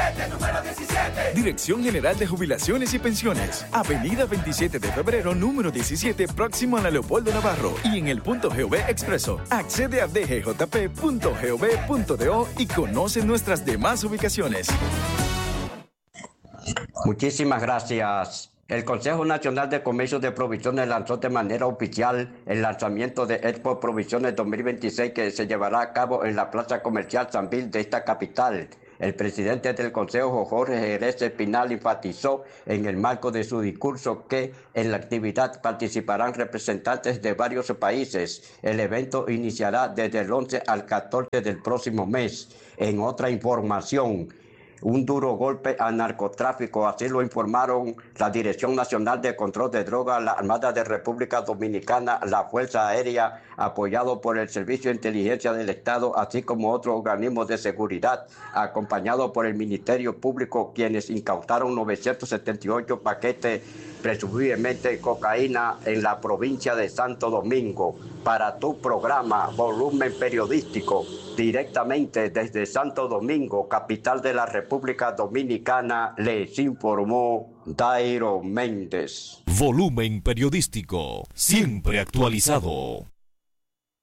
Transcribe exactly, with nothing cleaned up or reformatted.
diecisiete, número diecisiete. Dirección General de Jubilaciones y Pensiones. Avenida veintisiete de febrero, número diecisiete, próximo a la Leopoldo Navarro. Y en el punto Gov Expreso. Accede a d g j p punto gov punto do y conoce nuestras demás ubicaciones. Muchísimas gracias. El Consejo Nacional de Comercio de Provisiones lanzó de manera oficial el lanzamiento de Expo Provisiones dos mil veintiséis que se llevará a cabo en la Plaza Comercial Sanvil de esta capital. El presidente del Consejo, Jorge Jerez Espinal, enfatizó en el marco de su discurso que en la actividad participarán representantes de varios países. El evento iniciará desde el once al catorce del próximo mes. En otra información, un duro golpe al narcotráfico, así lo informaron la Dirección Nacional de Control de Drogas, la Armada de República Dominicana, la Fuerza Aérea, apoyado por el Servicio de Inteligencia del Estado, así como otros organismos de seguridad, acompañado por el Ministerio Público, quienes incautaron novecientos setenta y ocho paquetes, presumiblemente cocaína, en la provincia de Santo Domingo. Para tu programa, Volumen Periodístico, directamente desde Santo Domingo, capital de la República Dominicana, les informó Dairo Méndez. Volumen Periodístico, siempre actualizado.